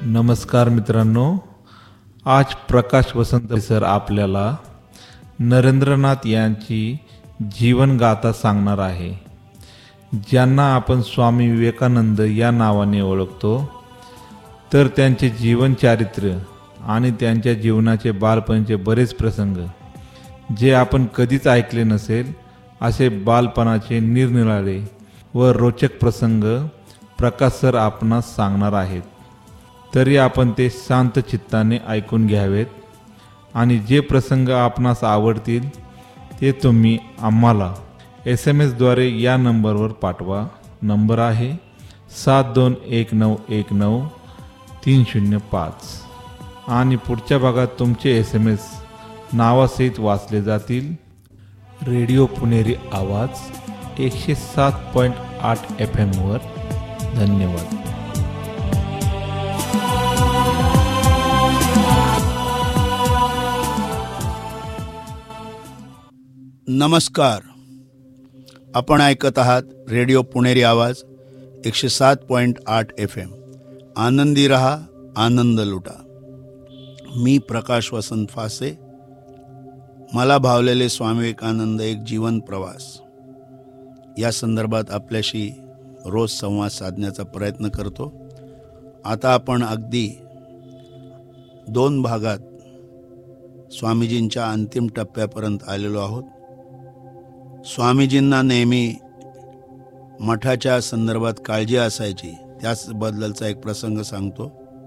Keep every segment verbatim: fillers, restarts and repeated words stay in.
नमस्कार मित्रांनो, आज प्रकाश वसंत सर आपल्याला नरेंद्रनाथ यांची जीवनगाथा सांगणार आहे, ज्यांना आपण स्वामी विवेकानंद या नावाने ओळखतो. तर त्यांचे जीवनचारित्र्य आणि त्यांच्या जीवनाचे बालपणीचे बरेच प्रसंग जे आपण कधीच ऐकले नसेल असे बालपणाचे निरनिराळे व रोचक प्रसंग प्रकाश सर आपणास सांगणार आहेत. तरी आपण ते शांत चित्ताने ऐकून घ्यावेत आणि जे प्रसंग आपणास आवडतील ते तुम्ही आम्हाला एस एम एसद्वारे या नंबरवर पाठवा. नंबर आहे सात दोन एक नऊ एक नऊ तीन शून्य पाच आणि पुढच्या भागात तुमचे एस एम एस नावासहित वाचले जातील. रेडिओ पुणेरी आवाज एकशे सात पॉईंट आठ एफ एमवर. धन्यवाद. नमस्कार. आपण ऐकत आहात रेडिओ पुणेरी आवाज एकशे सात पॉईंट आठ एफ एम. आनंदी रहा, आनंद लुटा. मी प्रकाश वसंत फासे. मला भावलेले स्वामी विवेकानंद एक जीवन प्रवास या संदर्भात आपल्याशी रोज संवाद साधण्याचा प्रयत्न करतो. आता आपण अगदी दोन भागात स्वामीजींच्या अंतिम टप्प्यापर्यंत आलेलो आहोत. स्वामीजींना नेहमी मठाच्या संदर्भात काळजी असायची, त्याचबद्दलचा एक प्रसंग सांगतो.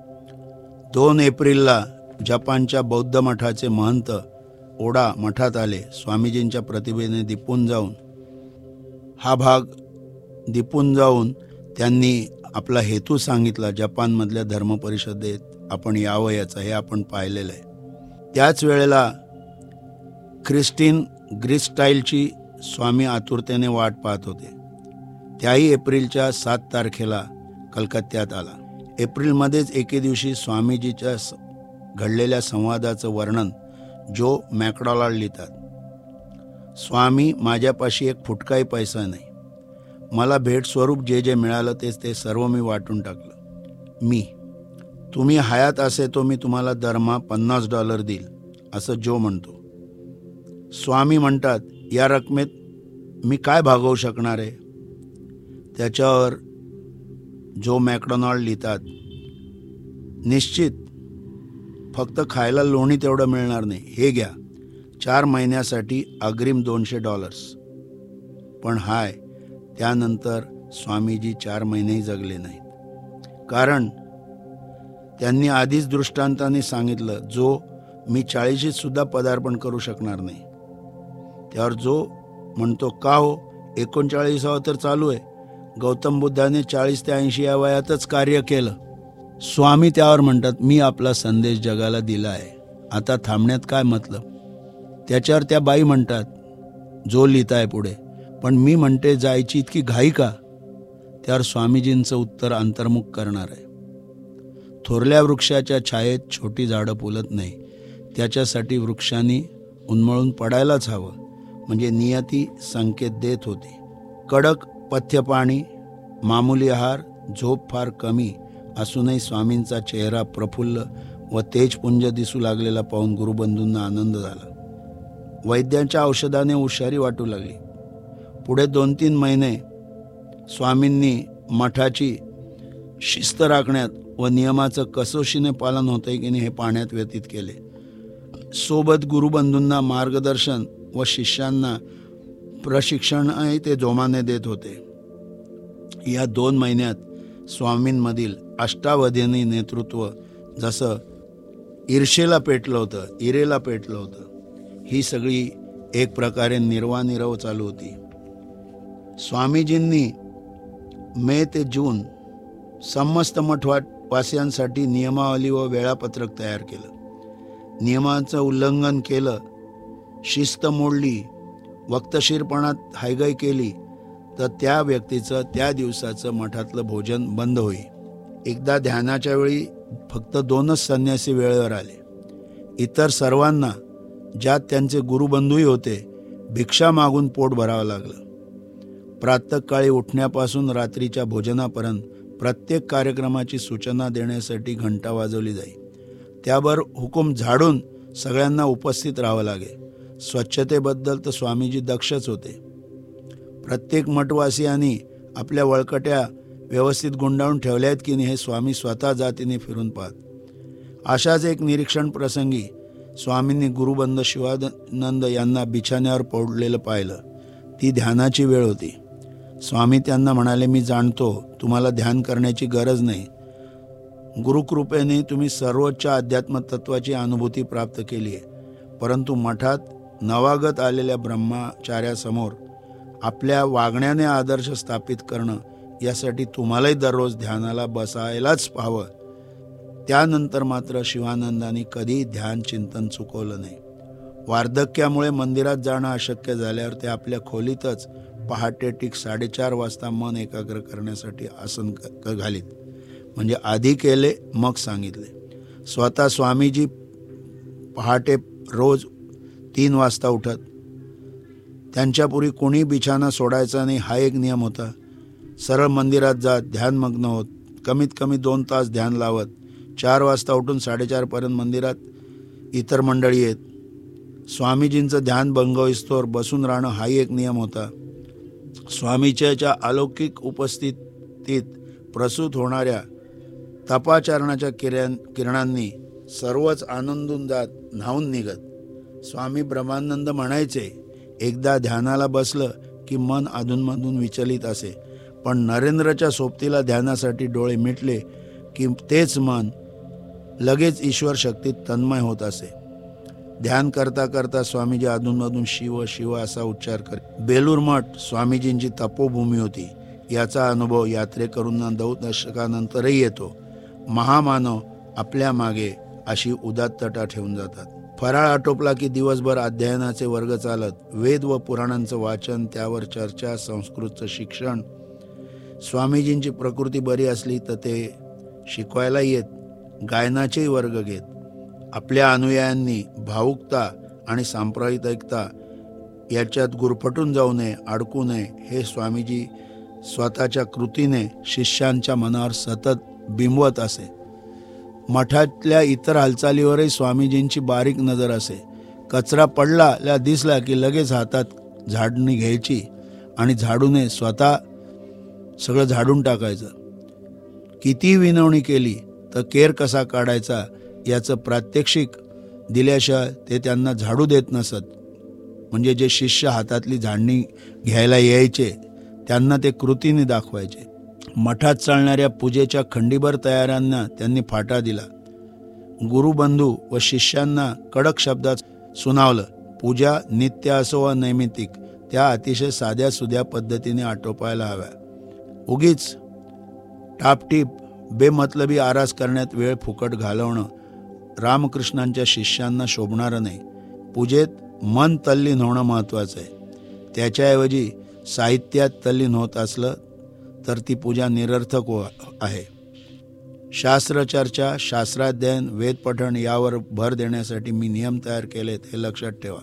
दोन एप्रिलला जपानच्या बौद्ध मठाचे महंत ओडा मठात आले. स्वामीजींच्या प्रतिभेने दिपून जाऊन हा भाग दिपून जाऊन त्यांनी आपला हेतू सांगितला. जपानमधल्या धर्मपरिषदेत आपण यावं याचं हे आपण पाहिलेलं आहे. त्याच वेळेला ख्रिस्टीन ग्रिस्टाईलची स्वामी आतुरतेने वाट पाहत होते. त्याही एप्रिलच्या सात तारखेला कलकत्त्यात आला. एप्रिलमध्येच एके दिवशी स्वामीजीच्या घडलेल्या संवादाचं वर्णन जो मॅकडॉनाल्ड लिहितात. स्वामी, माझ्यापाशी एक फुटकाही पैसा नाही. मला भेट स्वरूप जे जे मिळालं तेच ते सर्व मी वाटून टाकलं. मी तुम्ही हयात असे तो मी तुम्हाला दरमहा पन्नास डॉलर देईल असं जो म्हणतो. स्वामी म्हणतात, या रकमेत मी काय भागवू शकणार आहे. त्याच्यावर जो मॅकडॉनाल्ड लिहितात, निश्चित फक्त खायला लोणी तेवढं मिळणार नाही. हे घ्या, चार महिन्यासाठी अग्रिम दोनशे डॉलर्स. पण हाय, त्यानंतर स्वामीजी चार महिनेही जगले नाहीत. कारण त्यांनी आधीच दृष्टांताने सांगितलं, जो मी चाळीशीत सुद्धा पदार्पण करू शकणार नाही. त्यावर जो म्हणतो, का हो, एकोणचाळीसावं तर चालू आहे. गौतम बुद्धाने चाळीस ते ऐंशी या वयातच कार्य केलं. स्वामी त्यावर म्हणतात, मी आपला संदेश जगाला दिला आहे, आता थांबण्यात काय मतलब. त्याच्यावर त्या बाई म्हणतात, जो लिहिताय पुढे, पण मी म्हणते जायची इतकी घाई का. त्यावर स्वामीजींचं उत्तर अंतर्मुख करणार आहे. थोरल्या वृक्षाच्या छायेत छोटी झाडं फुलत नाही. त्याच्यासाठी वृक्षांनी उन्मळून पडायलाच हवं, म्हणजे नियती संकेत देत होती. कडक पथ्यपाणी, मामूली आहार, झोप फार कमी असूनही स्वामींचा चेहरा प्रफुल्ल व तेजपुंज दिसू लागलेला पाहून गुरुबंधूंना आनंद झाला. वैद्यांच्या औषधाने हुशारी वाटू लागली. पुढे दोन तीन महिने स्वामींनी मठाची शिस्त राखण्यात व नियमाचं कसोशीने पालन होतंय की नाही हे पाहण्यात व्यतीत केले. सोबत गुरुबंधूंना मार्गदर्शन व शिष्यांना प्रशिक्षणही ते जोमाने देत होते. या दोन महिन्यात स्वामींमधील अष्टावधानी नेतृत्व जसं ईर्षेला पेटलं होतं, इरेला पेटलं होतं. ही सगळी एक प्रकारे निर्वानिरव चालू होती. स्वामीजींनी मे ते जून समस्त मठवासियांसाठी नियमावली व वेळापत्रक तयार केलं. नियमांचं उल्लंघन केलं, शिस्त मोडली, वक्तशीरपणात हायगाई केली तर त्या व्यक्तीचं त्या दिवसाचं मठातलं भोजन बंद होई. एकदा ध्यानाच्या वेळी फक्त दोनच संन्यासी वेळेवर आले. इतर सर्वांना, ज्यात त्यांचे गुरुबंधूही होते, भिक्षा मागून पोट भरावं लागलं. प्रातःकाळी उठण्यापासून रात्रीच्या भोजनापर्यंत प्रत्येक कार्यक्रमाची सूचना देण्यासाठी घंटा वाजवली जाई. त्यावर हुकूम झाडून सगळ्यांना उपस्थित राहावं लागे. स्वच्छतेबद्दल तर स्वामीजी दक्षच होते. प्रत्येक मठवासियांनी आपल्या वळकट्या व्यवस्थित गुंडाळून ठेवल्या आहेत की नाही हे स्वामी स्वतः जातीने फिरून पाहत. अशाच एक निरीक्षण प्रसंगी स्वामींनी गुरुबंध शिवानंद यांना बिछाण्यावर पडलेलं पाहिलं. ती ध्यानाची वेळ होती. स्वामी त्यांना म्हणाले, मी जाणतो तुम्हाला ध्यान करण्याची गरज नाही. गुरुकृपेने तुम्ही सर्वोच्च अध्यात्म तत्वाची अनुभूती प्राप्त केली आहे. परंतु मठात नवागत आलेल्या ब्रह्मचार्यासमोर आपल्या वागण्याने आदर्श स्थापित करणं यासाठी तुम्हालाही दररोज ध्यानाला बसायलाच हवं. त्यानंतर मात्र शिवानंदांनी कधी ध्यान चिंतन चुकवलं नाही. वार्धक्यामुळे मंदिरात जाणं अशक्य झाल्यावर ते आपल्या खोलीतच पहाटे ठीक साडेचार वाजता मन एकाग्र करण्यासाठी आसन घालीत. म्हणजे आधी केले मग सांगितले. स्वतः स्वामीजी पहाटे रोज तीन वाजता उठत. त्यांच्यापूर्वी कोणी बिछाना सोडायचा नाही हा एक नियम होता. सरळ मंदिरात जात ध्यानमग्न होत. कमीत कमी दोन तास ध्यान लावत. चार वाजता उठून साडेचारपर्यंत मंदिरात इतर मंडळी येत. स्वामीजींचं ध्यान भंग होईस्तोवर बसून राहणं हाही एक नियम होता. स्वामीच्या अलौकिक उपस्थितीत प्रसूत होणाऱ्या तपाचरणाच्या किरण किरणांनी सर्वच आनंदून जात न्हावून निघत. स्वामी ब्रह्मानंद म्हणायचे, एकदा ध्यानाला बसलं की मन अधूनमधून विचलित असे, पण नरेंद्रच्या सोबतीला ध्यानासाठी डोळे मिटले की तेच मन लगेच ईश्वर शक्तीत तन्मय होत असे. ध्यान करता करता स्वामीजी अधूनमधून शिव शिव असा उच्चार कर. बेलूर मठ स्वामीजींची तपोभूमी होती. याचा अनुभव यात्रेकरूंना दोन दशकानंतरही येतो. महामानव आपल्या मागे अशी उदात्तता ठेवून जातात. फराळ आटोपला की दिवसभर अध्ययनाचे वर्ग चालत. वेद व पुराणांचं वाचन, त्यावर चर्चा, संस्कृतचं शिक्षण. स्वामीजींची प्रकृती बरी असली तर ते शिकवायला येत. गायनाचेही वर्ग घेत. आपल्या अनुयायांनी भावुकता आणि सांप्रदायिकता याच्यात गुरफटून जाऊ नये, अडकू नये हे स्वामीजी स्वतःच्या कृतीने शिष्यांच्या मनावर सतत बिंबवत असे. मठातल्या इतर हालचालीवरही स्वामीजींची बारीक नजर असे. कचरा पडला दिसला की लगेच हातात झाडणी घ्यायची आणि झाडूने स्वतः सगळं झाडून टाकायचं. किती विनवणी केली तर केर कसा काढायचा याचं प्रात्यक्षिक दिल्याशिवाय ते त्यांना झाडू देत नसत. म्हणजे जे शिष्य हातातली झाडणी घ्यायला यायचे त्यांना ते कृतीने दाखवायचे. मठात चालणाऱ्या पूजेच्या खंडीभर तयाऱ्यांना त्यांनी फाटा दिला. गुरुबंधू व शिष्यांना कडक शब्दात सुनावलं. पूजा नित्य असो व नैमित्तिक त्या अतिशय साध्या सुध्या पद्धतीने आटोपायला हव्या. उगीच टापटीप बेमतलबी आरास करण्यात वेळ फुकट घालवणं रामकृष्णांच्या शिष्यांना शोभणारं नाही. पूजेत मन तल्लीन होणं महत्त्वाचं आहे. त्याच्याऐवजी साहित्यात तल्लीन होत असलं तर ती पूजा निरर्थक आहे. शास्त्रचर्चा, शास्त्राध्ययन, वेदपठण यावर भर देण्यासाठी मी नियम तयार केलेत हे लक्षात ठेवा.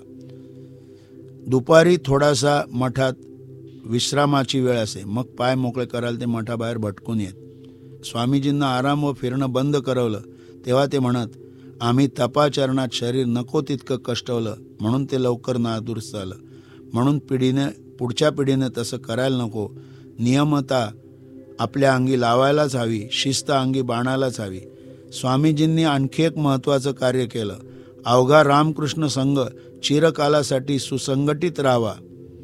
दुपारी थोडासा मठात विश्रामाची वेळ असे. मग पाय मोकळे कराल ते मठाबाहेर भटकून येत. स्वामीजींना आराम व फिरणं बंद करवलं तेव्हा ते म्हणत, आम्ही तपाचरणात शरीर नको तितकं कष्टवलं म्हणून ते लवकर नादुरुस्त झालं. म्हणून पिढीने पुढच्या पिढीने तसं करायला नको. नियमता आपल्या अंगी लावायलाच हवी. शिस्त अंगी बाणायलाच हवी. स्वामीजींनी आणखी एक महत्त्वाचं कार्य केलं. अवघा रामकृष्ण संघ चिरकालासाठी सुसंघटित राहावा,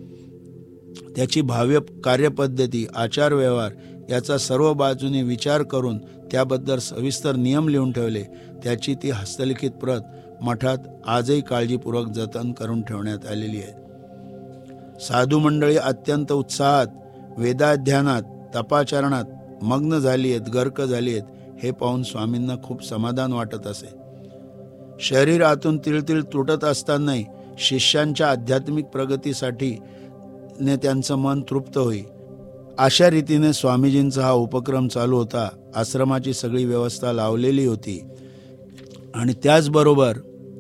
त्याची भाव्य कार्यपद्धती, आचारव्यवहार याचा सर्व बाजूने विचार करून त्याबद्दल सविस्तर नियम लिहून ठेवले. त्याची ती हस्तलिखित प्रत मठात आजही काळजीपूर्वक जतन करून ठेवण्यात आलेली आहे. साधू मंडळी अत्यंत उत्साहात वेदाध्ययनात, तपाचरणात मग्न झाली आहेत, गर्क झाली आहेत हे पाहून स्वामींना खूप समाधान वाटत असे. शरीर आतून तिळतिळ तुटत असतानाही शिष्यांच्या आध्यात्मिक प्रगतीसाठी ने त्यांचं मन तृप्त होई. अशा रीतीने स्वामीजींचा हा उपक्रम चालू होता. आश्रमाची सगळी व्यवस्था लावलेली होती आणि त्याचबरोबर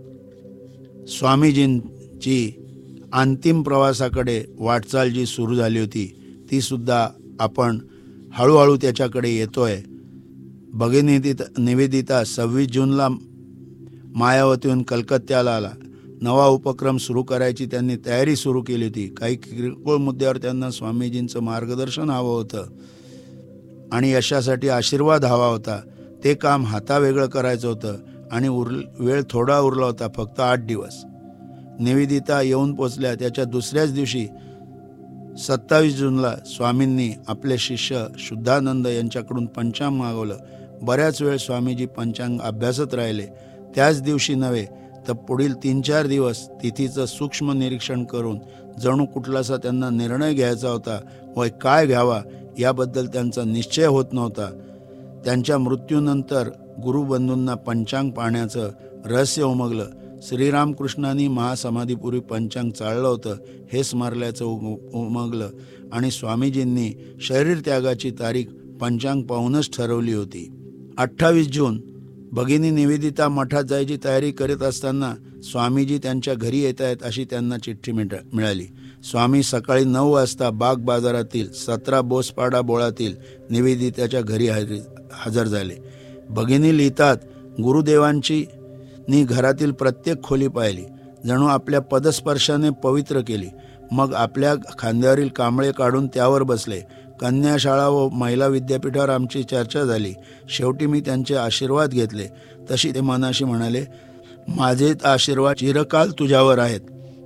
स्वामीजींची अंतिम प्रवासाकडे वाटचाल जी सुरू झाली होती ती सुद्धा आपण हळूहळू त्याच्याकडे येतोय. भगिनी निवेदिता सव्वीस जूनला मायावतीहून कलकत्त्याला आला. नवा उपक्रम सुरू करायची त्यांनी तयारी सुरू केली होती. काही किरकोळ मुद्द्यावर त्यांना स्वामीजींचं मार्गदर्शन हवं होतं आणि यशासाठी आशीर्वाद हवा होता. ते काम हातावेगळं करायचं होतं आणि उर वेळ थोडा उरला होता, फक्त आठ दिवस. निवेदिता येऊन पोचल्या. त्याच्या दुसऱ्याच दिवशी सत्तावीस जूनला स्वामींनी आपले शिष्य शुद्धानंद यांच्याकडून पंचांग मागवलं. बऱ्याच वेळ स्वामीजी पंचांग अभ्यासत राहिले. त्याच दिवशी नव्हे तर पुढील तीन चार दिवस तिथीचं सूक्ष्म निरीक्षण करून जणू कुठलासा त्यांना निर्णय घ्यायचा होता व काय घ्यावा याबद्दल त्यांचा निश्चय होत नव्हता. त्यांच्या मृत्यूनंतर गुरुबंधूंना पंचांग पाहण्याचं रहस्य उमगलं. श्रीरामकृष्णांनी महासमाधीपूर्वी पंचांग चाळलं होतं हे स्मरल्याचं उमगलं आणि स्वामीजींनी शरीर त्यागाची तारीख पंचांग पाहूनच ठरवली होती. अठ्ठावीस जून भगिनी निवेदिता मठात जायची तयारी करीत असताना स्वामीजी त्यांच्या घरी येत आहेत अशी त्यांना चिठ्ठी मिळाली. स्वामी सकाळी नऊ वाजता बाग बाजारातील सतरा बोसपाडा बोळातील निवेदिताच्या घरी हजर झाले. भगिनी लिहितात, गुरुदेवांची नी घरातील प्रत्येक खोली पाहिली, जणू आपल्या पदस्पर्शाने पवित्र केली. मग आपल्या खांद्यावरील कांबळे काढून त्यावर बसले. कन्याशाळा व महिला विद्यापीठावर आमची चर्चा झाली. शेवटी मी त्यांचे आशीर्वाद घेतले. तशी ते मनाशी म्हणाले, माझे आशीर्वाद चिरकाल तुझ्यावर आहेत.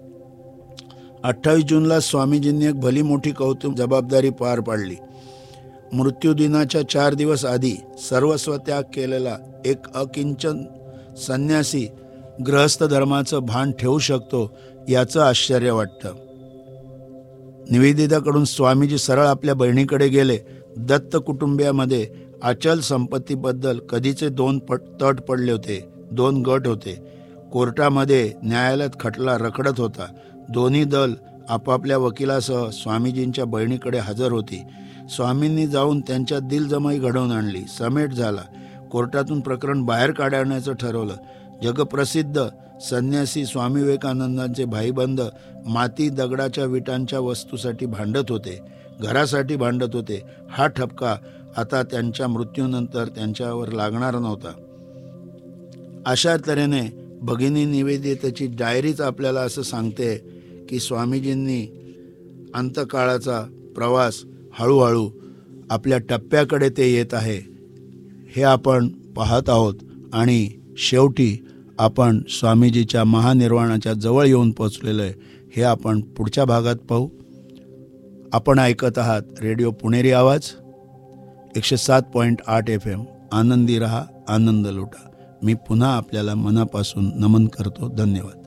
अठ्ठावीस जूनला स्वामीजींनी एक भली मोठी कौतुक जबाबदारी पार पाडली. मृत्यूदिनाच्या चार दिवस आधी सर्वस्व त्याग केलेला एक अकिंचन संन्यासी गृहस्थ धर्माचं भान ठेवू शकतो याचं आश्चर्य वाटतं. निवेदिताकडून स्वामीजी सरळ आपल्या बहिणीकडे गेले. दत्त कुटुंबियामध्ये अचल संपत्तीबद्दल कधीचे दोन पट तट पडले होते. दोन गट होते. कोर्टामध्ये न्यायालयात खटला रखडत होता. दोन्ही दल आपापल्या वकिलासह स्वामीजींच्या बहिणीकडे हजर होती. स्वामींनी जाऊन त्यांच्या दिलजमाई घडवून आणली. समेट झाला. कोर्टातून प्रकरण बाहेर काढण्याचं ठरवलं. जगप्रसिद्ध संन्यासी स्वामी विवेकानंदांचे भाईबंद माती दगडाच्या विटांच्या वस्तूसाठी भांडत होते, घरासाठी भांडत होते. हा ठपका आता त्यांच्या मृत्यूनंतर त्यांच्यावर लागणार नव्हता. अशा तऱ्हेने भगिनी निवेदितेची डायरीच आपल्याला असं सांगते की स्वामीजींनी अंतकाळाचा प्रवास हळूहळू आपल्या टप्प्याकडे ते येत आहे हे आपण पाहत आहोत आणि शेवटी आपण स्वामीजीच्या महानिर्वाणाच्या जवळ येऊन पोचलेलो आहे हे आपण पुढच्या भागात पाहू. आपण ऐकत आहात रेडिओ पुणेरी आवाज एकशे सात पॉईंट आठ एफ एम. आनंदी रहा, आनंद लुटा. मी पुन्हा आपल्याला मनापासून नमन करतो. धन्यवाद.